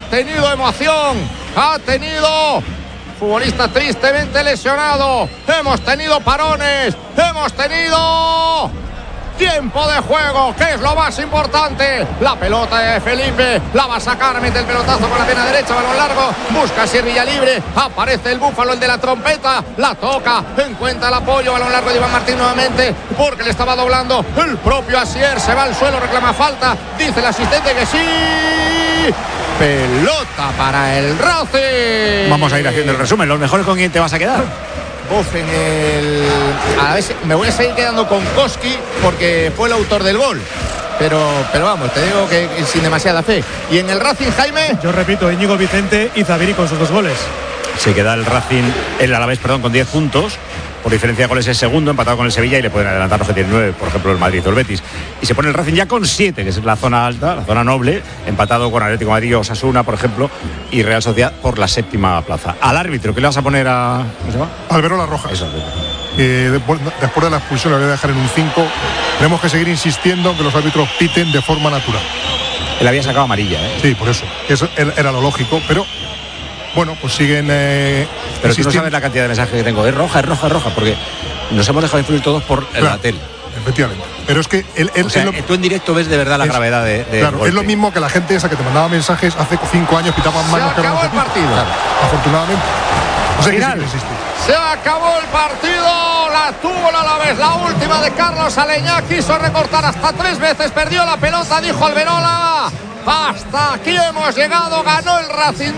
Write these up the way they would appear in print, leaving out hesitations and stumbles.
tenido emoción, ha tenido futbolista tristemente lesionado, hemos tenido parones, hemos tenido tiempo de juego, que es lo más importante. La pelota de Felipe, la va a sacar, mete el pelotazo con la pierna derecha, balón largo, busca Sierra libre, aparece el Búfalo, el de la trompeta, la toca, encuentra el apoyo, balón largo de Iván Martín nuevamente, porque le estaba doblando el propio Asier, se va al suelo, reclama falta, dice el asistente que sí. Pelota para el Racing. Vamos a ir haciendo el resumen. Los mejores, ¿con quién te vas a quedar? A ver, me voy a seguir quedando con Koski porque fue el autor del gol. Pero vamos, te digo que sin demasiada fe. Y en el Racing, Jaime. Yo repito, Íñigo Vicente y Zaviri con sus 2 goles. Se queda el Alavés, con 10 puntos. Por diferencia de goles es segundo, empatado con el Sevilla, y le pueden adelantar los que tienen 9, por ejemplo el Madrid o el Betis. Y se pone el Racing ya con 7, que es la zona alta, la zona noble, empatado con Atlético de Madrid, Osasuna, por ejemplo, y Real Sociedad por la 7ª plaza. Al árbitro, ¿qué le vas a poner a...? ¿Cómo se llama? Alberola Rojas. Eso. Después de la expulsión, le voy a dejar en un 5. Tenemos que seguir insistiendo en que los árbitros piten de forma natural. Él había sacado amarilla, Sí, por eso. Eso era lo lógico, pero... Bueno, pues siguen. Pero tú no sabes la cantidad de mensajes que tengo. Es roja, porque nos hemos dejado influir todos por la tele. Efectivamente. Pero es que tú en directo ves de verdad la gravedad de claro, golpe. Es lo mismo que la gente esa que te mandaba mensajes hace 5 años, pitaban manos. Se acabó el partido. Claro, afortunadamente. O sea, que sí que existe. Se acabó el partido. La tuvo el Alavés. La última de Carlos Aleñá. Quiso recortar hasta 3 veces. Perdió la pelota, dijo Alberola. Hasta aquí hemos llegado, ganó el Racing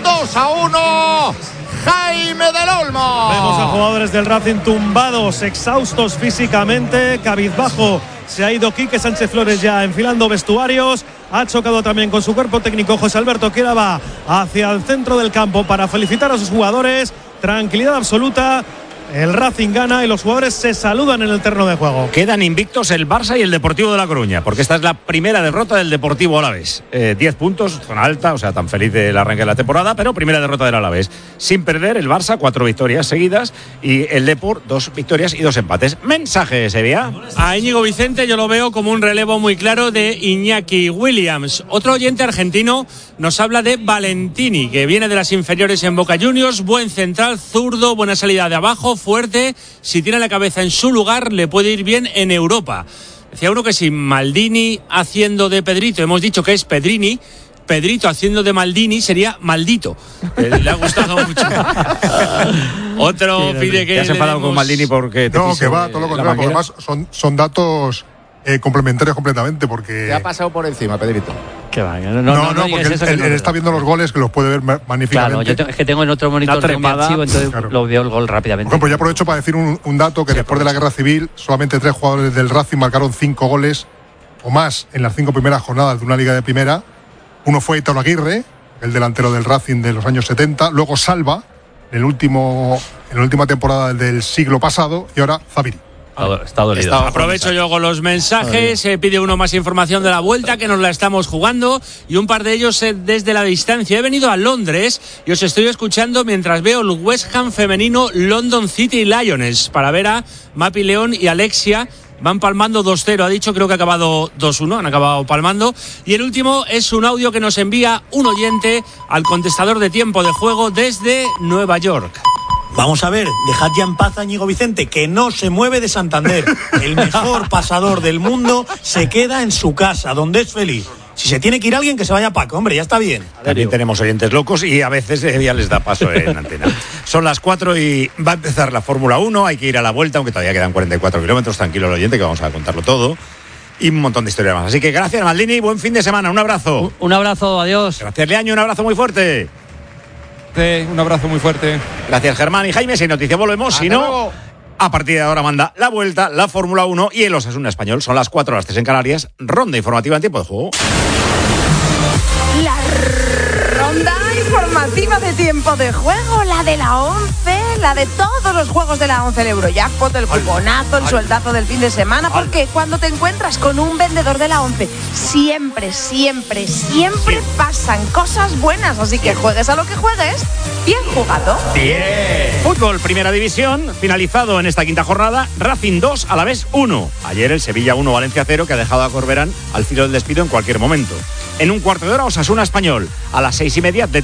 2-1. Jaime del Olmo. Vemos a jugadores del Racing tumbados, exhaustos físicamente, cabizbajo. Se ha ido Quique Sánchez Flores ya enfilando vestuarios. Ha chocado también con su cuerpo técnico José Alberto, que ahora va hacia el centro del campo para felicitar a sus jugadores. Tranquilidad absoluta. El Racing gana y los jugadores se saludan en el terreno de juego. Quedan invictos el Barça y el Deportivo de La Coruña, porque esta es la primera derrota del Deportivo Alavés. 10 puntos, zona alta, o sea, tan feliz del arranque de la temporada, pero primera derrota del Alavés. Sin perder, el Barça 4 victorias seguidas y el Depor 2 victorias y 2 empates. Mensaje, Sevilla. A Íñigo Vicente yo lo veo como un relevo muy claro de Iñaki Williams. Otro oyente argentino nos habla de Valentini, que viene de las inferiores en Boca Juniors, buen central, zurdo, buena salida de abajo, fuerte, si tiene la cabeza en su lugar le puede ir bien en Europa. Decía uno que si Maldini haciendo de Pedrito, hemos dicho que es Pedrini, Pedrito haciendo de Maldini sería maldito. Le ha gustado mucho. Otro pide que... ¿Te has enfadado con Maldini porque te No, que va, todo lo contrario, porque además son datos complementarios completamente, porque... Te ha pasado por encima, Pedrito. Que va, no, porque él está viendo los goles, que los puede ver magníficamente. Claro, es que tengo en otro monitor archivo, entonces lo veo el gol rápidamente. Por ejemplo, ya aprovecho para decir un dato, que después de la Guerra Civil, solamente 3 jugadores del Racing marcaron 5 goles o más en las 5 primeras jornadas de una liga de primera. Uno fue Italo Aguirre, el delantero del Racing de los años 70, luego Salva, en la última temporada del siglo pasado, y ahora Zaviri. Está dolido. Aprovecho yo con los mensajes. Pide uno más información de la vuelta, que nos la estamos jugando, y un par de ellos desde la distancia. He venido a Londres y os estoy escuchando mientras veo el West Ham femenino London City Lions para ver a Mapi León y Alexia. Van palmando 2-0, ha dicho, creo que ha acabado 2-1, han acabado palmando. Y el último es un audio que nos envía un oyente al contestador de tiempo de juego desde Nueva York. Vamos a ver, dejad ya en paz a Íñigo Vicente, que no se mueve de Santander. El mejor pasador del mundo se queda en su casa, donde es feliz. Si se tiene que ir alguien, que se vaya a Paco, hombre, ya está bien. También tenemos oyentes locos y a veces ya les da paso en antena. Son las 4 y va a empezar la Fórmula 1, hay que ir a la vuelta, aunque todavía quedan 44 kilómetros, tranquilo el oyente, que vamos a contarlo todo. Y un montón de historias más. Así que gracias, Maldini, buen fin de semana, un abrazo. Un abrazo, adiós. Gracias, Leaño, un abrazo muy fuerte. Un abrazo muy fuerte. Gracias, Germán y Jaime. Si hay noticia volvemos, si no, a partir de ahora manda la vuelta, la Fórmula 1 y el Osasuna Español. Son las 4, las 3 en Canarias. Ronda informativa en tiempo de juego. La ronda informativa de tiempo de juego, la de la 11, la de todos los juegos de la 11, el Eurojackpot, el cuponazo, el sueldazo del fin de semana, porque cuando te encuentras con un vendedor de la 11, siempre pasan cosas buenas, así que juegues a lo que juegues, bien jugado. Bien. Fútbol, primera división, finalizado en esta quinta jornada, Racing 2, Alavés 1. Ayer el Sevilla 1, Valencia 0, que ha dejado a Corberán al filo del despido en cualquier momento. En un cuarto de hora, Osasuna Español, a las 6:30 de